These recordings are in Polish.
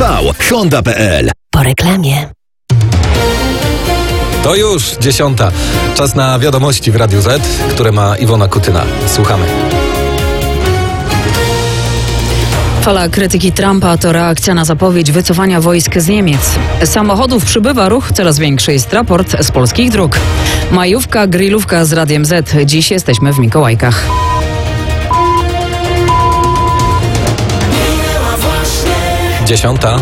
RTV. Honda.pl. Po reklamie. To już 10. Czas na wiadomości w Radiu Z, które ma Iwona Kutyna. Słuchamy. Fala krytyki Trumpa to reakcja na zapowiedź wycofania wojsk z Niemiec. Samochodów przybywa, ruch coraz większy, jest raport z polskich dróg. Majówka, grillówka z Radiem Z. Dziś jesteśmy w Mikołajkach. Dziesiąta.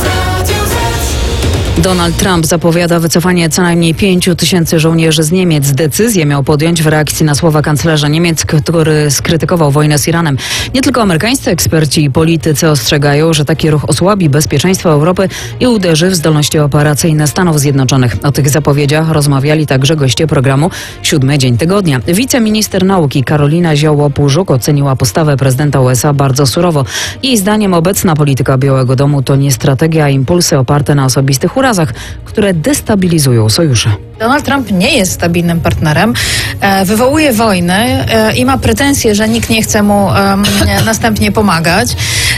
Donald Trump zapowiada wycofanie co najmniej 5 000 żołnierzy z Niemiec. Decyzję miał podjąć w reakcji na słowa kanclerza Niemiec, który skrytykował wojnę z Iranem. Nie tylko amerykańscy eksperci i politycy ostrzegają, że taki ruch osłabi bezpieczeństwo Europy i uderzy w zdolności operacyjne Stanów Zjednoczonych. O tych zapowiedziach rozmawiali także goście programu 7 dzień tygodnia. Wiceminister nauki Karolina Zioło-Pużuk oceniła postawę prezydenta USA bardzo surowo. Jej zdaniem obecna polityka Białego Domu to nie strategia, a impulsy oparte na osobistych urazach, które destabilizują sojusze. Donald Trump nie jest stabilnym partnerem, wywołuje wojny i ma pretensje, że nikt nie chce mu następnie pomagać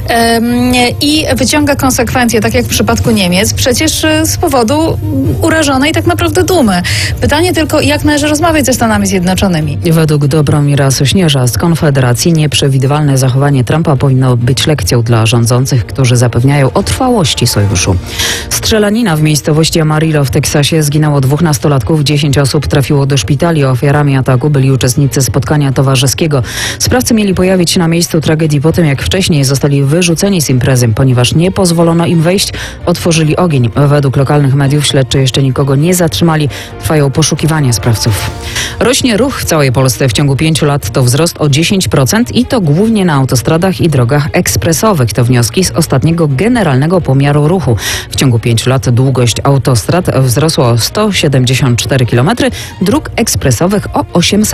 i wyciąga konsekwencje, tak jak w przypadku Niemiec, przecież z powodu urażonej tak naprawdę dumy. Pytanie tylko, jak należy rozmawiać ze Stanami Zjednoczonymi. Według Dobromira Sośnierza z Konfederacji nieprzewidywalne zachowanie Trumpa powinno być lekcją dla rządzących, którzy zapewniają o trwałości sojuszu. Strzelanina w miejscowości Amarillo w Teksasie, zginęło 2 nastolatków, 10 osób trafiło do szpitali. Ofiarami ataku byli uczestnicy spotkania towarzyskiego. Sprawcy mieli pojawić się na miejscu tragedii po tym, jak wcześniej zostali wyrzuceni z imprezy. Ponieważ nie pozwolono im wejść, otworzyli ogień. Według lokalnych mediów śledczy jeszcze nikogo nie zatrzymali. Trwają poszukiwania sprawców. Rośnie ruch w całej Polsce. W ciągu 5 lat to wzrost o 10% i to głównie na autostradach i drogach ekspresowych. To wnioski z ostatniego generalnego pomiaru ruchu. W ciągu 5 lat długość autostrad wzrosła o 174 km, dróg ekspresowych o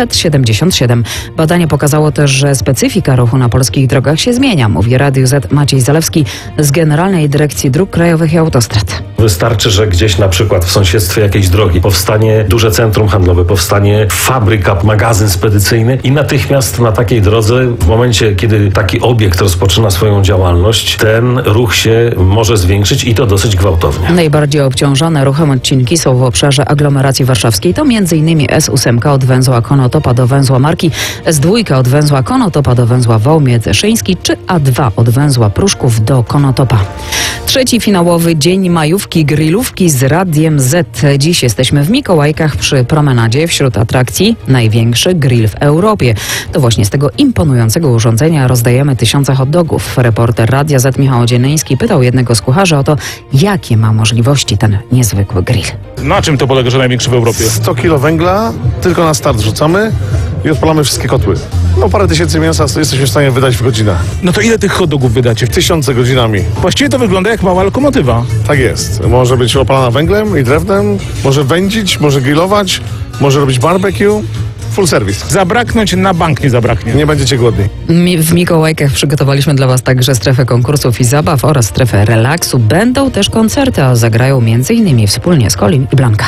877. Badanie pokazało też, że specyfika ruchu na polskich drogach się zmienia, mówi Radiu Z Maciej Zalewski z Generalnej Dyrekcji Dróg Krajowych i Autostrad. Wystarczy, że gdzieś na przykład w sąsiedztwie jakiejś drogi powstanie duże centrum handlowe, powstanie fabryka, magazyn spedycyjny i natychmiast na takiej drodze, w momencie, kiedy taki obiekt rozpoczyna swoją działalność, ten ruch się może zwiększyć i to dosyć gwałtownie. Najbardziej obciążone ruchem odcinki są w obszarze aglomeracji warszawskiej. To m.in. S8 od węzła Konotopa do węzła Marki, S2 od węzła Konotopa do węzła Wołmiec-Szyński czy A2 od węzła Pruszków do Konotopa. Trzeci finałowy dzień majówki, grillówki z Radiem Z. Dziś jesteśmy w Mikołajkach przy promenadzie. Wśród atrakcji największy grill w Europie. To właśnie z tego imponującego urządzenia rozdajemy 1000 hot dogów. Reporter Radia Z Michał Dzienyński pytał jednego z kucharzy o to, jakie ma możliwości ten niezwykły grill. Na czym to polega, że największy w Europie? 100 kilo węgla, tylko na start rzucamy i odpalamy wszystkie kotły. Parę tysięcy mięsa jesteśmy w stanie wydać w godzinach. No to ile tych hot dogów wydacie? 1000 godzinami. Właściwie to wygląda jak mała lokomotywa. Tak jest. Może być opalana węglem i drewnem, może wędzić, może grillować, może robić barbecue. Full service. Zabraknąć na bank nie zabraknie. Nie będziecie głodni. W Mikołajkach przygotowaliśmy dla Was także strefę konkursów i zabaw oraz strefę relaksu. Będą też koncerty, a zagrają m.in. wspólnie z Kolim i Blanka.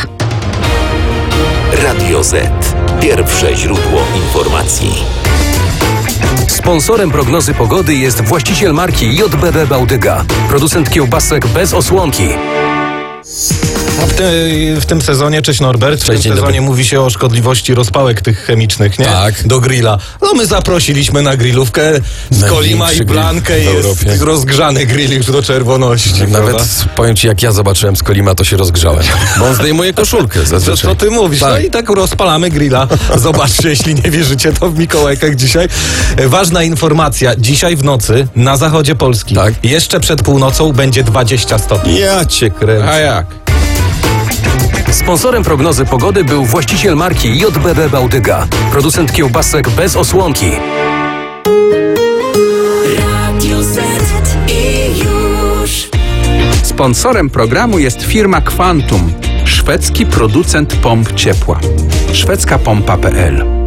Radio Z. Pierwsze źródło informacji. Sponsorem prognozy pogody jest właściciel marki JBB Bałtyga. Producent kiełbasek bez osłonki. W tym sezonie, cześć Norbert, w tym sezonie mówi się o szkodliwości rozpałek tych chemicznych, nie? Tak. Do grilla. No my zaprosiliśmy na grillówkę z Kolima i Blankę, jest rozgrzany grill już do czerwoności. Nawet powiem Ci, jak ja zobaczyłem z Kolima, to się rozgrzałem, bo on zdejmuje koszulkę zazwyczaj. Co ty mówisz? Tak. No i tak rozpalamy grilla. Zobaczcie, jeśli nie wierzycie, to w Mikołajkach dzisiaj. Ważna informacja, dzisiaj w nocy na zachodzie Polski, jeszcze przed północą będzie 20 stopni. Ja cię kręcę. A jak? Sponsorem prognozy pogody był właściciel marki JBB Bałtyga. Producent kiełbasek bez osłonki. Sponsorem programu jest firma Quantum, szwedzki producent pomp ciepła. Szwedzkapompa.pl